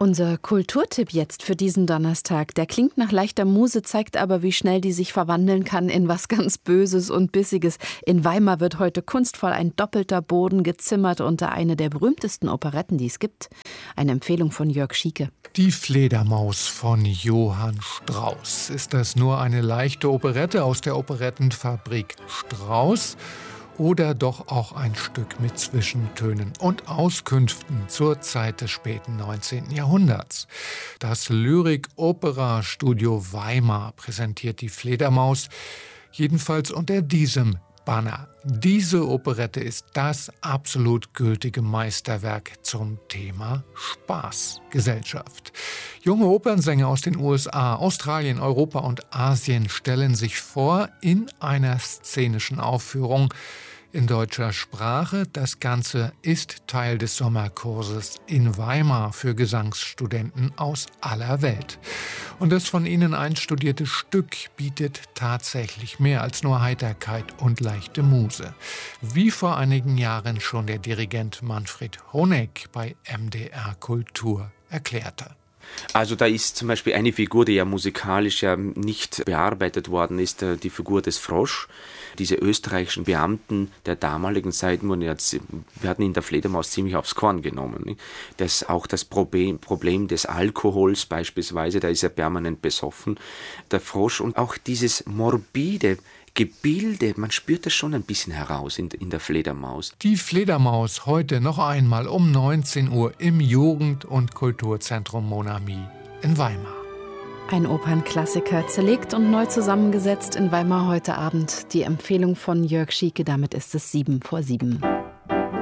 Unser Kulturtipp jetzt für diesen Donnerstag, der klingt nach leichter Muse, zeigt aber, wie schnell die sich verwandeln kann in was ganz Böses und Bissiges. In Weimar wird heute kunstvoll ein doppelter Boden gezimmert unter eine der berühmtesten Operetten, die es gibt. Eine Empfehlung von Jörg Schieke. Die Fledermaus von Johann Strauss. Ist das nur eine leichte Operette aus der Operettenfabrik Strauss? Oder doch auch ein Stück mit Zwischentönen und Auskünften zur Zeit des späten 19. Jahrhunderts. Das Lyrik-Opera-Studio Weimar präsentiert die Fledermaus, jedenfalls unter diesem Banner. Diese Operette ist das absolut gültige Meisterwerk zum Thema Spaßgesellschaft. Junge Opernsänger aus den USA, Australien, Europa und Asien stellen sich vor in einer szenischen Aufführung in deutscher Sprache. Das Ganze ist Teil des Sommerkurses in Weimar für Gesangsstudenten aus aller Welt. Und das von ihnen einstudierte Stück bietet tatsächlich mehr als nur Heiterkeit und leichte Muse. Wie vor einigen Jahren schon der Dirigent Manfred Honeck bei MDR Kultur erklärte. Also da ist zum Beispiel eine Figur, die ja musikalisch ja nicht bearbeitet worden ist, die Figur des Frosch. Diese österreichischen Beamten der damaligen Zeit werden in der Fledermaus ziemlich aufs Korn genommen. Das auch das Problem des Alkohols beispielsweise, da ist er permanent besoffen, der Frosch. Und auch dieses morbide Gebilde, man spürt das schon ein bisschen heraus in der Fledermaus. Die Fledermaus heute noch einmal um 19 Uhr im Jugend- und Kulturzentrum Monami in Weimar. Ein Opernklassiker, zerlegt und neu zusammengesetzt in Weimar heute Abend. Die Empfehlung von Jörg Schieke, damit ist es 7:07.